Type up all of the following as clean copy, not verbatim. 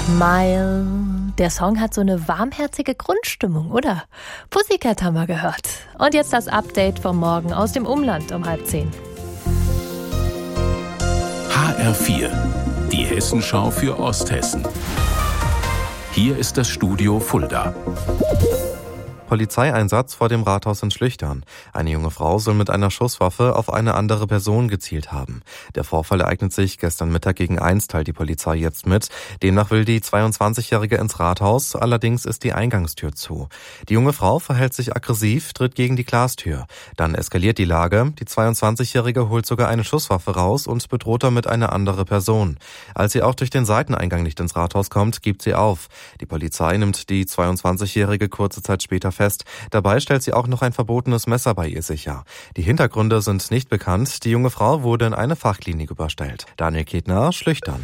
Smile. Der Song hat so eine warmherzige Grundstimmung, oder? Pussycat haben wir gehört. Und jetzt das Update vom Morgen aus dem Umland um 9:30. HR4, die Hessenschau für Osthessen. Hier ist das Studio Fulda. Polizeieinsatz vor dem Rathaus in Schlüchtern. Eine junge Frau soll mit einer Schusswaffe auf eine andere Person gezielt haben. Der Vorfall ereignet sich gestern Mittag gegen 1, teilt die Polizei jetzt mit. Demnach will die 22-Jährige ins Rathaus, allerdings ist die Eingangstür zu. Die junge Frau verhält sich aggressiv, tritt gegen die Glastür. Dann eskaliert die Lage. Die 22-Jährige holt sogar eine Schusswaffe raus und bedroht damit eine andere Person. Als sie auch durch den Seiteneingang nicht ins Rathaus kommt, gibt sie auf. Die Polizei nimmt die 22-Jährige kurze Zeit später fest. Dabei stellt sie auch noch ein verbotenes Messer bei ihr sicher. Die Hintergründe sind nicht bekannt. Die junge Frau wurde in eine Fachklinik überstellt. Daniel Ketner, Schlüchtern.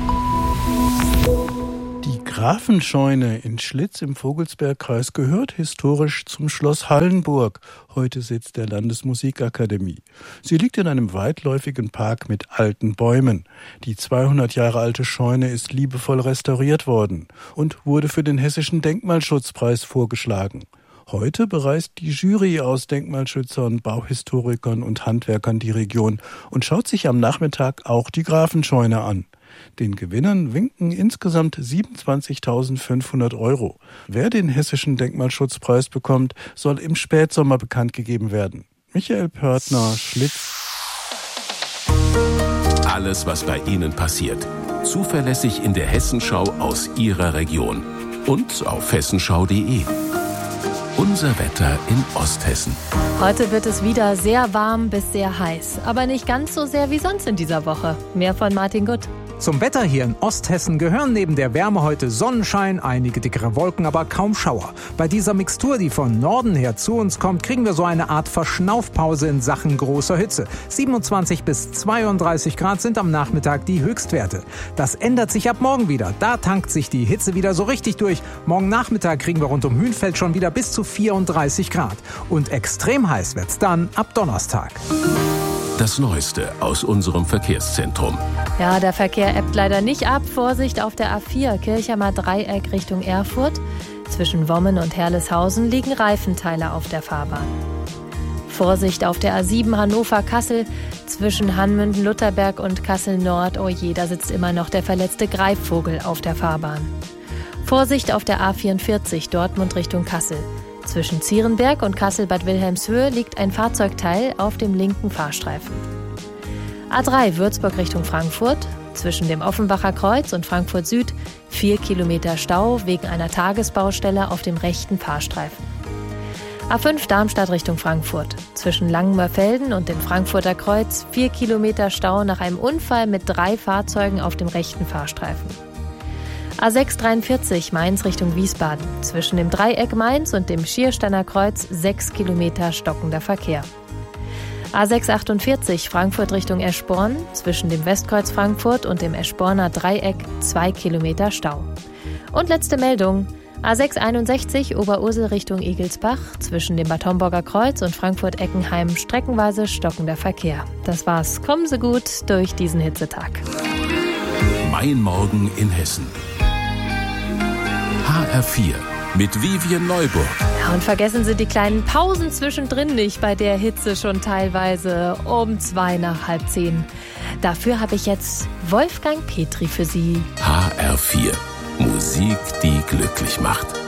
Die Grafenscheune in Schlitz im Vogelsbergkreis gehört historisch zum Schloss Hallenburg, heute Sitz der Landesmusikakademie. Sie liegt in einem weitläufigen Park mit alten Bäumen. Die 200 Jahre alte Scheune ist liebevoll restauriert worden und wurde für den Hessischen Denkmalschutzpreis vorgeschlagen. Heute bereist die Jury aus Denkmalschützern, Bauhistorikern und Handwerkern die Region und schaut sich am Nachmittag auch die Grafenscheune an. Den Gewinnern winken insgesamt 27.500 €. Wer den Hessischen Denkmalschutzpreis bekommt, soll im Spätsommer bekannt gegeben werden. Michael Pörtner, Schlitz. Alles, was bei Ihnen passiert. Zuverlässig in der Hessenschau aus Ihrer Region. Und auf hessenschau.de. Unser Wetter in Osthessen. Heute wird es wieder sehr warm bis sehr heiß, aber nicht ganz so sehr wie sonst in dieser Woche. Mehr von Martin Gutt. Zum Wetter hier in Osthessen gehören neben der Wärme heute Sonnenschein, einige dickere Wolken, aber kaum Schauer. Bei dieser Mixtur, die von Norden her zu uns kommt, kriegen wir so eine Art Verschnaufpause in Sachen großer Hitze. 27 bis 32 Grad sind am Nachmittag die Höchstwerte. Das ändert sich ab morgen wieder. Da tankt sich die Hitze wieder so richtig durch. Morgen Nachmittag kriegen wir rund um Hünfeld schon wieder bis zu 34 Grad. Und extrem heiß wird's dann ab Donnerstag. Das Neueste aus unserem Verkehrszentrum. Ja, der Verkehr ebbt leider nicht ab. Vorsicht auf der A4 Kirchheimer Dreieck Richtung Erfurt. Zwischen Wommen und Herleshausen liegen Reifenteile auf der Fahrbahn. Vorsicht auf der A7 Hannover-Kassel. Zwischen Hanmünden-Lutherberg und Kassel-Nord. Oh je, da sitzt immer noch der verletzte Greifvogel auf der Fahrbahn. Vorsicht auf der A44 Dortmund Richtung Kassel. Zwischen Zierenberg und Kassel-Bad Wilhelmshöhe liegt ein Fahrzeugteil auf dem linken Fahrstreifen. A3 Würzburg Richtung Frankfurt. Zwischen dem Offenbacher Kreuz und Frankfurt Süd 4 Kilometer Stau wegen einer Tagesbaustelle auf dem rechten Fahrstreifen. A5 Darmstadt Richtung Frankfurt. Zwischen Langenmörfelden und dem Frankfurter Kreuz 4 Kilometer Stau nach einem Unfall mit 3 Fahrzeugen auf dem rechten Fahrstreifen. A6 43 Mainz Richtung Wiesbaden. Zwischen dem Dreieck Mainz und dem Schiersteiner Kreuz 6 Kilometer stockender Verkehr. A6 48 Frankfurt Richtung Eschborn. Zwischen dem Westkreuz Frankfurt und dem Eschborner Dreieck 2 Kilometer Stau. Und letzte Meldung. A6 61 Oberursel Richtung Igelsbach. Zwischen dem Bad Homburger Kreuz und Frankfurt-Eckenheim streckenweise stockender Verkehr. Das war's. Kommen Sie gut durch diesen Hitzetag. Mein Morgen in Hessen. HR4 mit Vivian Neuburg. Ja, und vergessen Sie die kleinen Pausen zwischendrin nicht bei der Hitze schon teilweise um 2 nach halb 10. Dafür habe ich jetzt Wolfgang Petri für Sie. HR4. Musik, die glücklich macht.